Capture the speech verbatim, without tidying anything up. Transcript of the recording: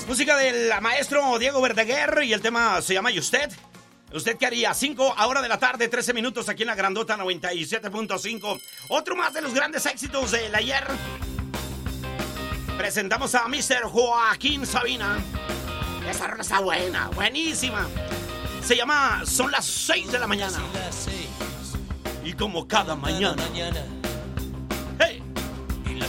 Música del maestro Diego Verdaguer y el tema se llama ¿Y usted? ¿Usted qué haría? cinco a hora de la tarde, trece minutos aquí en la Grandota noventa y siete punto cinco. Otro más de los grandes éxitos del ayer. Presentamos a mister Joaquín Sabina. Esa rola está buena, buenísima. Se llama Son las seis de la mañana. Y como cada mañana,